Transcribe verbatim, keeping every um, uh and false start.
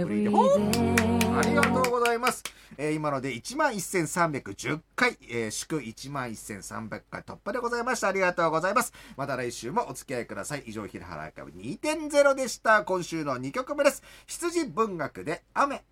ありがとうございます。えー、今のでいちまんせんさんびゃくじゅっかい、えー、祝いちまんせんさんびゃくかい突破でございました。ありがとうございます。また来週もお付き合いください。以上、平原アーカイブ にてんゼロ でした。今週のにきょくめです。羊文学で雨。